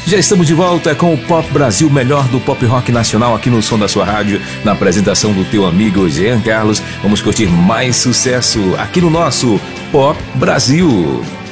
Já estamos de volta com o Pop Brasil, melhor do pop rock nacional aqui no som da sua rádio, na apresentação do teu amigo Jean Carlos. Vamos curtir mais sucesso aqui no nosso Pop Brasil.